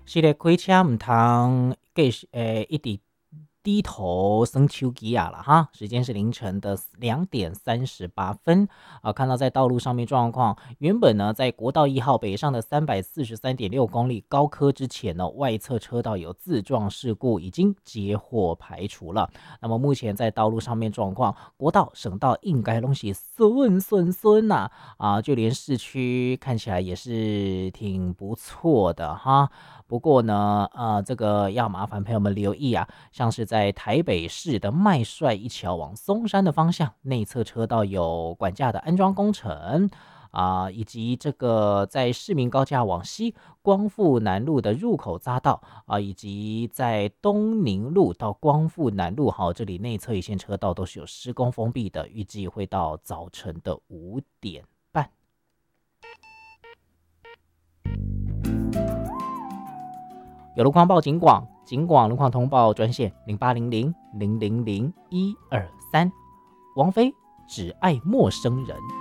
是咧，开车唔通继续一直低头升手机啊了哈。时间是凌晨的2点38分啊。看到在道路上面状况，原本呢在国道1号北上的343.6公里高科之前呢，外侧车道有自撞事故，已经接获排除了。那么目前在道路上面状况，国道、省道应该东西顺呐啊，就连市区看起来也是挺不错的哈。不过呢，这个要麻烦朋友们留意啊，像是在台北市的麦帅一桥往松山的方向，内侧车道有管架的安装工程啊，以及这个在市民高架往西光复南路的入口匝道啊，以及在东宁路到光复南路，好，这里内侧一线车道都是有施工封闭的，预计会到早晨的5点半。有路况报警广，警广路况通报专线0800000123。王菲只爱陌生人。